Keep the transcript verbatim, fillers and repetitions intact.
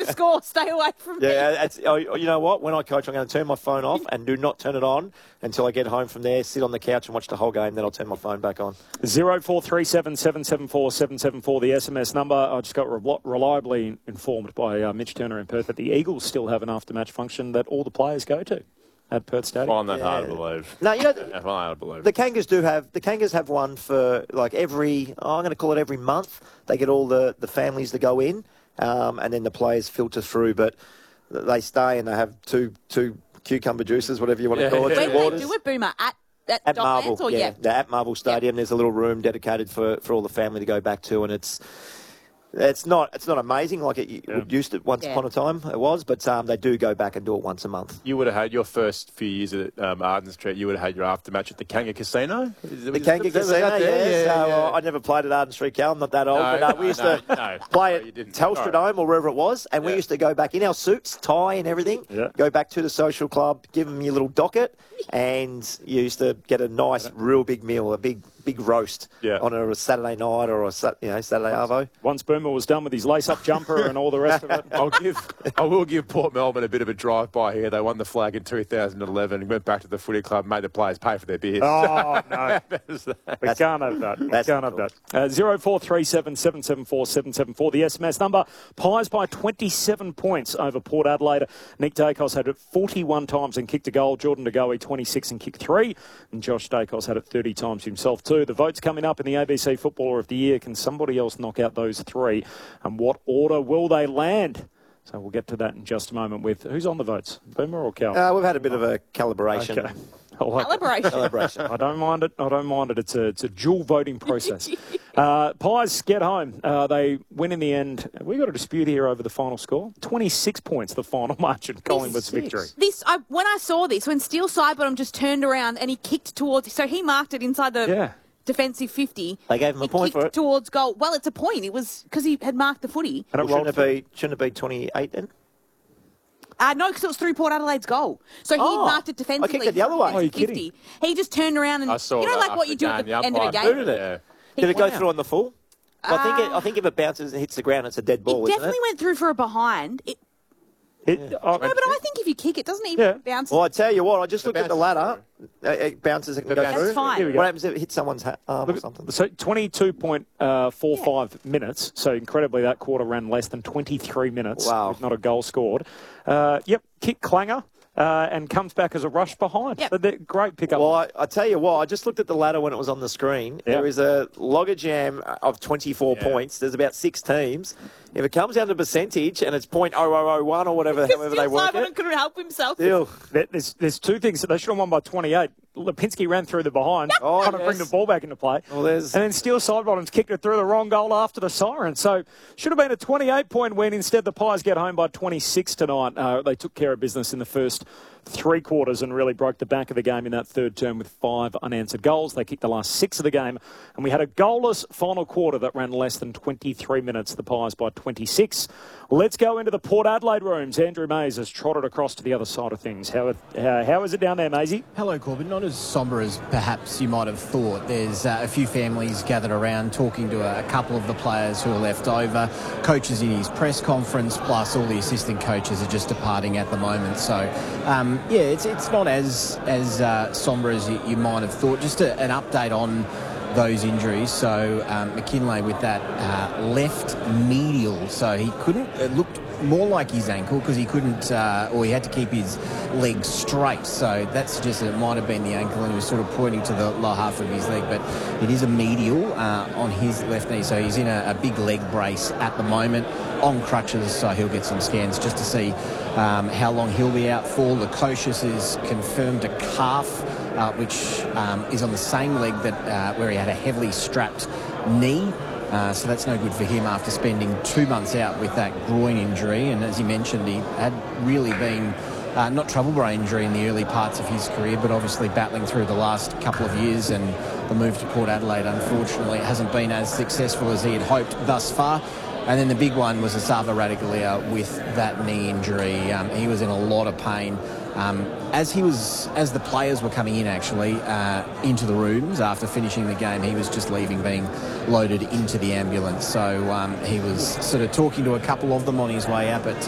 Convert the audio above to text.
score. Stay away from me. Yeah, that's, oh, you know what? When I coach, I'm going to turn my phone off and do not turn it on until I get home from there, sit on the couch and watch the whole game, then I'll turn my phone back on. zero four three seven, seven seven four, seven seven four, the S M S number. I just got re- reliably informed by uh, Mitch Turner in Perth that the Eagles still have an after-match function that all the players go to at Perth Stadium. I find that yeah. hard to believe. No, you know, I find that hard to believe. the Kangas do have, the Kangas have one for like every, oh, I'm going to call it every month. They get all the, the families to go in um, and then the players filter through, but they stay and they have two two cucumber juices, whatever you want Yeah, to call it. yeah. two Where do waters. they do it, Boomer? At, at, At Docklands Marvel, or yeah. yeah? They're at Marvel Stadium. There's a little room dedicated for, for all the family to go back to, and it's it's not it's not amazing like it Yeah. used to once Yeah. upon a time it was, but um, they do go back and do it once a month. You would have had your first few years at um, Arden Street. You would have had your aftermatch at the Kanga Casino. Is it- The was Kanga that- was Casino, that yeah. there? so, yeah. uh, I never played at Arden Street, Cal. I'm not that old, No, but uh, no, we used no, to no. play No, at you didn't. Telstra Sorry. Dome or wherever it was, and we Yeah. used to go back in our suits, tie and everything, Yeah. go back to the social club, give them your little docket, and you used to get a nice, real big meal, a big big roast Yeah. on a Saturday night or a Sat- you know Saturday arvo. Once Boomer was done with his lace-up jumper and all the rest of it. I'll give, I will give Port Melbourne a bit of a drive-by here. They won the flag in two thousand eleven and went back to the footy club, made the players pay for their beers. Oh, no. That's the- We can't have that. We that's can't not have that. Uh, zero four three seven, seven seven four, seven seven four, the S M S number. Pies by twenty-seven points over Port Adelaide. Nick Dacos had it forty-one times and kicked a goal. Jordan De Goey, twenty-six and kicked three. And Josh Dacos had it thirty times himself too. The votes coming up in the A B C Footballer of the Year. Can somebody else knock out those three? And what order will they land? So we'll get to that in just a moment with... Who's on the votes? Boomer or Cal? Uh, we've had a bit of a calibration. Okay. I like it. Celebration. Calibration. I don't mind it. I don't mind it. It's a it's a dual voting process. uh, Pies get home. Uh, they win in the end. We got a dispute here over the final score. twenty-six points, the final margin. Collingwood's victory. This, I, when I saw this, when Steele Sidebottom just turned around and he kicked towards, so he marked it inside the Yeah. defensive fifty. They gave him a He point kicked for it. towards goal. Well, it's a point. It was because he had marked the footy. And it Well, rolled shouldn't it be shouldn't it be twenty-eight then? Uh, no, because it was through Port Adelaide's goal. So he Oh, marked it defensively. I kicked it the other way. Oh, you're fifty. He just turned around and, I saw you know, that like what after you do the at the game. The end of a umpire game? booted it. Yeah. He- Did it go Wow. through on the full? I think it, I think if it bounces and hits the ground, it's a dead ball, It isn't definitely it? went through for a behind. It, It, oh, no, but I think if you kick it, doesn't it even Yeah. bounce? Well, I tell you what, I just It looked at the bounces ladder. Uh, It bounces, it can It go bounces. through. That's fine. Here we go. What happens if it hits someone's ha- arm or something? So twenty-two point four five minutes. So incredibly, that quarter ran less than twenty-three minutes. Wow. With not a goal scored. Uh, yep, kick clanger. Uh, and comes back as a rush behind. Yep. But they're great pickup. Well, I, I tell you what, I just looked at the ladder when it was on the screen. Yeah. There is a logger jam of twenty-four Yeah. points. There's about six teams. If it comes down to percentage and it's point oh oh oh one or whatever, however they Steele work Sidebottom it, couldn't help himself. still. There- There's, there's two things. They should have won by twenty-eight. Lipinski ran through the behind, Oh, trying to bring yes. the ball back into play. Well, there's- And then Steele Sidebottom's kicked it through the wrong goal after the siren. So should have been a twenty-eight point win. Instead, the Pies get home by twenty-six tonight. Uh, they took care of business in the first three quarters and really broke the back of the game in that third term with five unanswered goals. They kicked the last six of the game, and we had a goalless final quarter that ran less than twenty-three minutes. The Pies by twenty-six. Let's go into the Port Adelaide rooms. Andrew Mays has trotted across to the other side of things. How, how, how is it down there, Maisie? Hello, Corbin. Not as sombre as perhaps you might have thought. There's uh, a few families gathered around talking to a, a couple of the players who are left over. Coaches in his press conference, plus all the assistant coaches are just departing at the moment. So, um, yeah, it's it's not as as uh, sombre as you, you might have thought. Just a, an update on those injuries. So um, McKinlay with that uh, left medial, so he couldn't, it looked more like his ankle because he couldn't, uh, or he had to keep his leg straight. So that suggested it might have been the ankle, and he was sort of pointing to the lower half of his leg, but it is a medial uh, on his left knee. So he's in a, a big leg brace at the moment, on crutches, so he'll get some scans just to see um, how long he'll be out for. Lukosius is confirmed a calf, uh, which um, is on the same leg that uh, where he had a heavily strapped knee. Uh, so that's no good for him after spending two months out with that groin injury. And as you mentioned, he had really been uh, not trouble brain injury in the early parts of his career, but obviously battling through the last couple of years, and the move to Port Adelaide, unfortunately, hasn't been as successful as he had hoped thus far. And then the big one was Asava Radaglia with that knee injury. Um, he was in a lot of pain. Um, as he was, as the players were coming in actually uh, into the rooms after finishing the game, he was just leaving, being loaded into the ambulance. So um, he was sort of talking to a couple of them on his way out, but